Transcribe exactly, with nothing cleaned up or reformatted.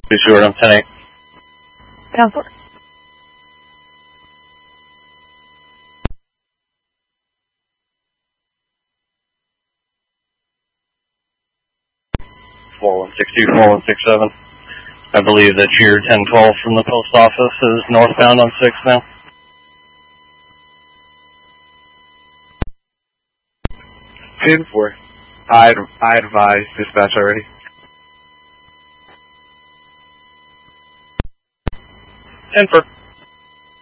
Be sure I'm ten eight. Counselor. four one six two, four one six seven. I believe that your ten twelve from the post office is northbound on six now. ten four. I, I advised dispatch already. ten four.